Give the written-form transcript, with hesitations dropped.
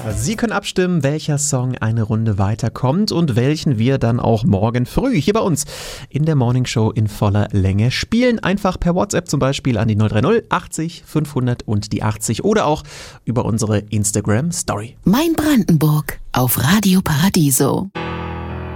Sie können abstimmen, welcher Song eine Runde weiterkommt und welchen wir dann auch morgen früh hier bei uns in der Morning Show in voller Länge spielen. Einfach per WhatsApp zum Beispiel an die 030 80 500 und die 80 oder auch über unsere Instagram Story. Mein Brandenburg auf Radio Paradiso.